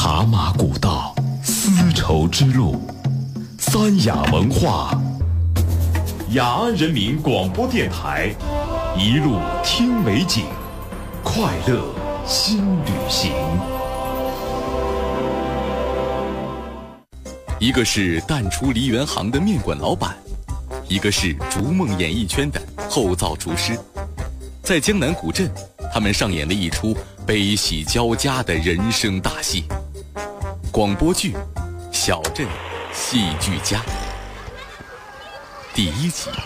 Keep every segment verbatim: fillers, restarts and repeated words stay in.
茶马古道，丝绸之路，三雅文化，雅安人民广播电台，一路听美景，快乐新旅行。 一个是淡出梨园行的面馆老板，一个是逐梦演艺圈的后灶厨师。在江南古镇，他们上演了一出悲喜交加的人生大戏。广播剧《小镇戏剧家》第一集。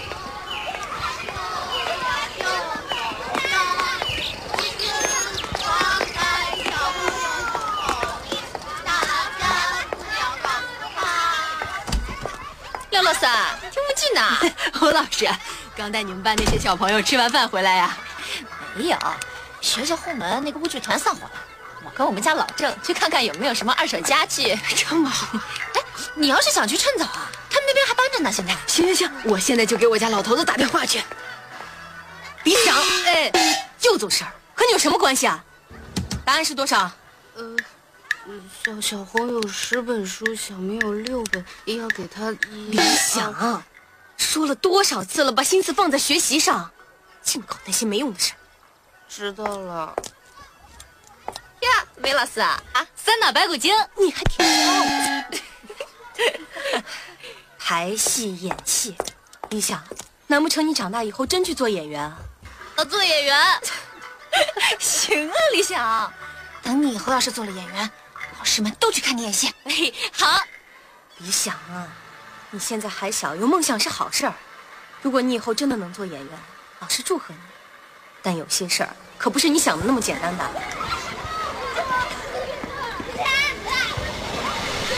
刘老师，听不进呐。 侯老师，刚带你们班那些小朋友吃完饭回来呀？ 没有，学校后门那个舞剧团散伙了。我跟我们家老郑去看看有没有什么二手家具。 这么好？ 哎，你要是想去趁早啊，他们那边还搬着呢。现在。 行行行，我现在就给我家老头子打电话去。李想，哎，就做事儿，和你有什么关系啊？答案是多少？ 呃。小小红有十本书，小明有六本，也要给他一。 李想、啊，说了多少次了，把心思放在学习上，净搞那些没用的事。 知道了。 呀，梅老师啊， 啊，三打白骨精，你还挺傲。排戏演戏，李想，难不成你长大以后真去做演员啊？ 要做演员？ 行啊，李想， 等你以后要是做了演员。老师们都去看你演戏。 哎，好。李想啊，你现在还小，有梦想是好事儿。如果你以后真的能做演员，老师祝贺你。但有些事儿可不是你想的那么简单的。